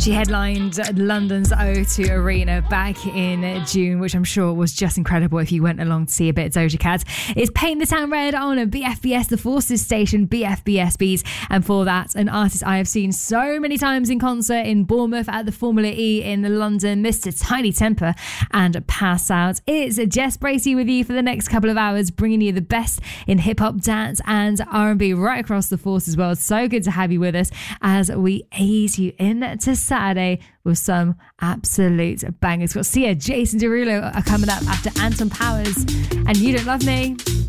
She headlined London's O2 Arena back in June, which I'm sure was just incredible if you went along to see a bit of Doja Cat. It's Paint the Town Red on a BFBS, the Forces station, BFBS. And for that, an artist I have seen so many times in concert in Bournemouth at the Formula E in London, Mr. Tiny Temper and Pass Out. It's Jess Bracey with you for the next couple of hours, bringing you the best in hip-hop, dance and R&B right across the Forces world. So good to have you with us as we ease you into Saturday with some absolute bangers. Got Sia, Jason Derulo are coming up after Anton Powers and You Don't Love Me.